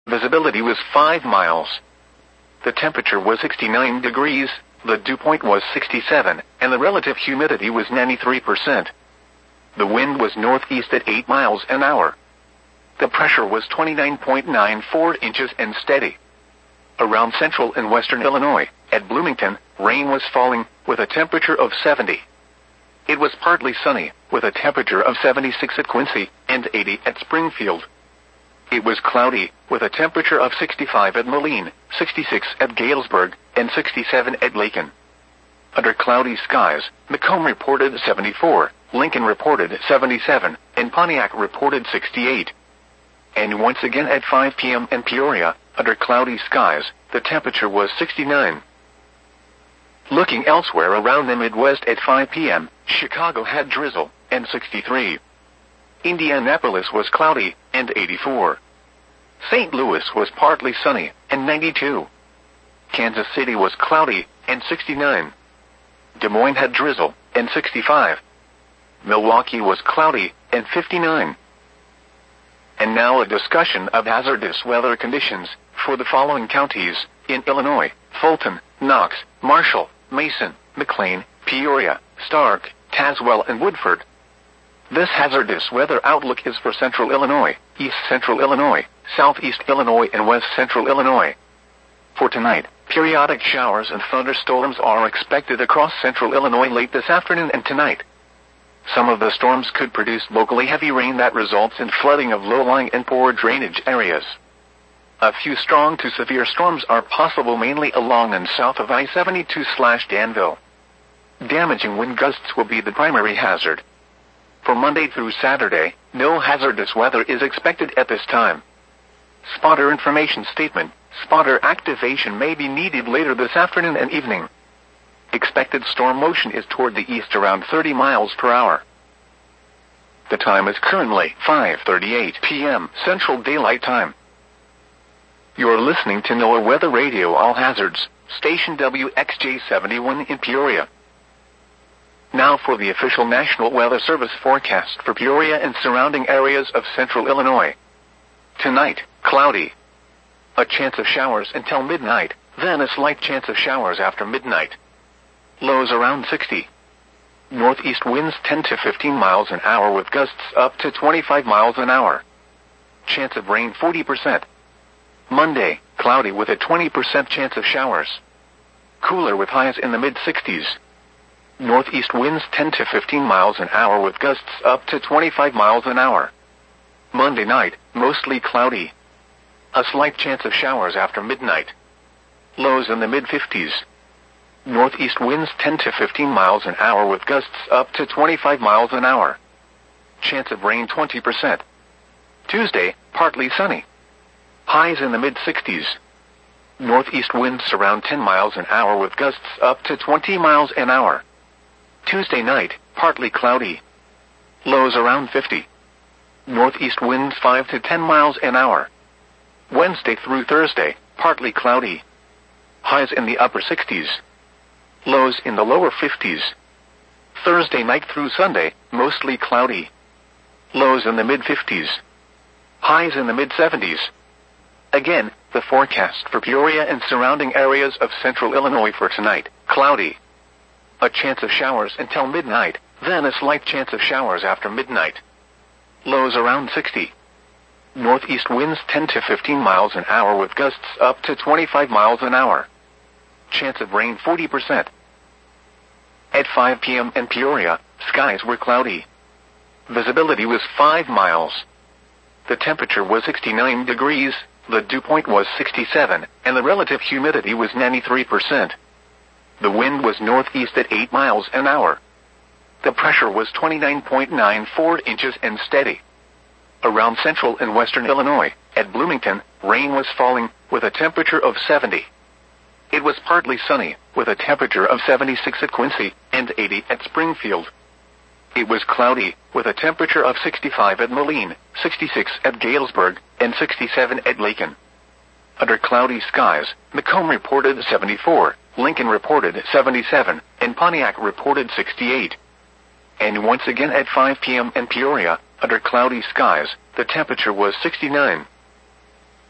Visibility was 5 miles. The temperature was 69 degrees, the dew point was 67, and the relative humidity was 93%. The wind was northeast at 8 miles an hour. The pressure was 29.94 inches and steady. Around central and western Illinois, at Bloomington, rain was falling, with a temperature of 70. It was partly sunny, with a temperature of 76 at Quincy, and 80 at Springfield. It was cloudy, with a temperature of 65 at Moline, 66 at Galesburg, and 67 at Lakin. Under cloudy skies, Macomb reported 74, Lincoln reported 77, and Pontiac reported 68. And once again at 5 p.m. in Peoria, under cloudy skies, the temperature was 69. Looking elsewhere around the Midwest at 5 p.m., Chicago had drizzle, and 63. Indianapolis was cloudy, and 84. St. Louis was partly sunny, and 92. Kansas City was cloudy, and 69. Des Moines had drizzle, and 65. Milwaukee was cloudy, and 59. And now a discussion of hazardous weather conditions for the following counties in Illinois: Fulton, Knox, Marshall, Mason, McLean, Peoria, Stark, Tazewell, and Woodford. This hazardous weather outlook is for central Illinois, east central Illinois, southeast Illinois, and west central Illinois. For tonight, periodic showers and thunderstorms are expected across central Illinois late this afternoon and tonight. Some of the storms could produce locally heavy rain that results in flooding of low-lying and poor drainage areas. A few strong to severe storms are possible mainly along and south of I-72/Danville. Damaging wind gusts will be the primary hazard. For Monday through Saturday, no hazardous weather is expected at this time. Spotter information statement: spotter activation may be needed later this afternoon and evening. Expected storm motion is toward the east around 30 miles per hour. The time is currently 5:38 p.m. Central Daylight Time. You're listening to NOAA Weather Radio All Hazards, station WXJ71 in Peoria. Now for the official National Weather Service forecast for Peoria and surrounding areas of central Illinois. Tonight, cloudy. A chance of showers until midnight, then a slight chance of showers after midnight. Lows around 60. Northeast winds 10 to 15 miles an hour with gusts up to 25 miles an hour. Chance of rain 40%. Monday, cloudy with a 20% chance of showers. Cooler with highs in the mid-60s. Northeast winds 10 to 15 miles an hour with gusts up to 25 miles an hour. Monday night, mostly cloudy. A slight chance of showers after midnight. Lows in the mid-50s. Northeast winds 10 to 15 miles an hour with gusts up to 25 miles an hour. Chance of rain 20%. Tuesday, partly sunny. Highs in the mid-60s. Northeast winds around 10 miles an hour with gusts up to 20 miles an hour. Tuesday night, partly cloudy. Lows around 50. Northeast winds 5 to 10 miles an hour. Wednesday through Thursday, partly cloudy. Highs in the upper 60s. Lows in the lower 50s. Thursday night through Sunday, mostly cloudy. Lows in the mid-50s. Highs in the mid-70s. Again, the forecast for Peoria and surrounding areas of central Illinois for tonight: cloudy. A chance of showers until midnight, then a slight chance of showers after midnight. Lows around 60. Northeast winds 10 to 15 miles an hour with gusts up to 25 miles an hour. Chance of rain 40%. At 5 p.m. in Peoria, skies were cloudy. Visibility was 5 miles. The temperature was 69 degrees, the dew point was 67, and the relative humidity was 93%. The wind was northeast at 8 miles an hour. The pressure was 29.94 inches and steady. Around central and western Illinois, at Bloomington, rain was falling, with a temperature of 70. It was partly sunny, with a temperature of 76 at Quincy, and 80 at Springfield. It was cloudy, with a temperature of 65 at Moline, 66 at Galesburg, and 67 at Lakin. Under cloudy skies, Macomb reported 74, Lincoln reported 77, and Pontiac reported 68. And once again at 5 p.m. in Peoria, under cloudy skies, the temperature was 69.